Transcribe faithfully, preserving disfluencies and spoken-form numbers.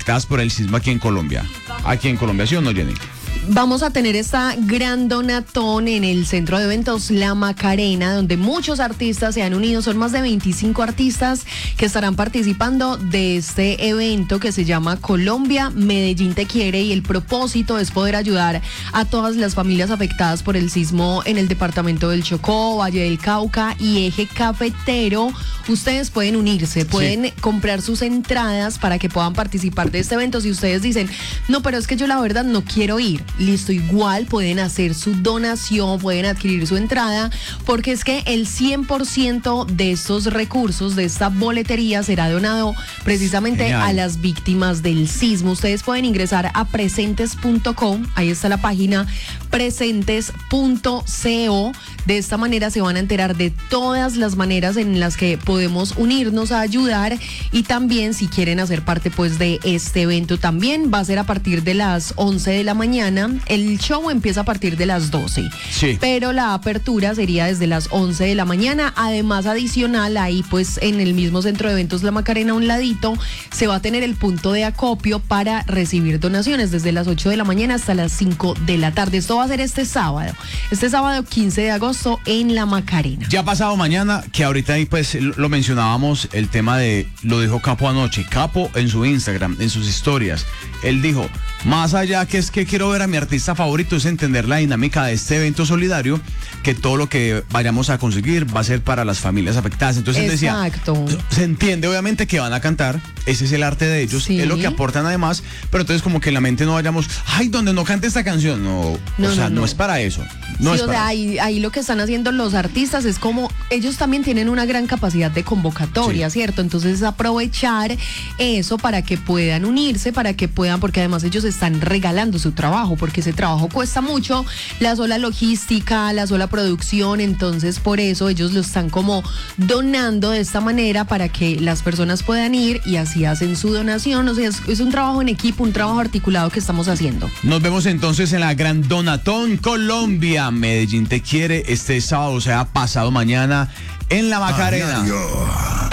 afectadas por el sismo aquí en Colombia. Aquí en Colombia, ¿sí o no, Jenny? Vamos a tener esta gran donatón en el centro de eventos La Macarena, donde muchos artistas se han unido. Son más de veinticinco artistas que estarán participando de este evento que se llama Colombia, Medellín te quiere, y el propósito es poder ayudar a todas las familias afectadas por el sismo en el departamento del Chocó, Valle del Cauca y Eje Cafetero. Ustedes pueden unirse, pueden sí. comprar sus entradas para que puedan participar de este evento. Si ustedes dicen, no, pero es que yo la verdad no quiero ir, listo, igual pueden hacer su donación, pueden adquirir su entrada, porque es que el cien por ciento de estos recursos, de esta boletería, será donado precisamente Genial. a las víctimas del sismo. Ustedes pueden ingresar a presentes punto com, ahí está la página presentes punto co. De esta manera se van a enterar de todas las maneras en las que podemos unirnos a ayudar, y también si quieren hacer parte pues de este evento. También va a ser a partir de las once de la mañana. El show empieza a partir de las doce, sí. pero la apertura sería desde las once de la mañana. Además, adicional, ahí pues en el mismo centro de eventos La Macarena, a un ladito, se va a tener el punto de acopio para recibir donaciones desde las ocho de la mañana hasta las cinco de la tarde. Esto va a ser este sábado, este sábado quince de agosto en La Macarena. Ya pasado mañana, que ahorita ahí pues lo mencionábamos, el tema de, lo dijo Capo anoche, Capo en su Instagram, en sus historias, él dijo, más allá que es que quiero ver a mi artista favorito, es entender la dinámica de este evento solidario, que todo lo que vayamos a conseguir va a ser para las familias afectadas. Entonces él decía, se entiende obviamente que van a cantar, ese es el arte de ellos, sí. es lo que aportan además, pero entonces como que en la mente no vayamos, ay, donde no cante esta canción, no, no o sea, no, no. no es para eso. No sí, es o para sea, ahí, ahí lo que están haciendo los artistas es como, ellos también tienen una gran capacidad de convocatoria, sí. ¿cierto? Entonces aprovechar eso para que puedan unirse, para que puedan, porque además ellos están regalando su trabajo, porque ese trabajo cuesta mucho, la sola logística, la sola producción, entonces por eso ellos lo están como donando de esta manera para que las personas puedan ir y así hacen su donación. O sea, es, es un trabajo en equipo, un trabajo articulado que estamos haciendo. Nos vemos entonces en la Gran Donatón Colombia, Medellín te quiere, este sábado, o sea, pasado mañana en La Macarena.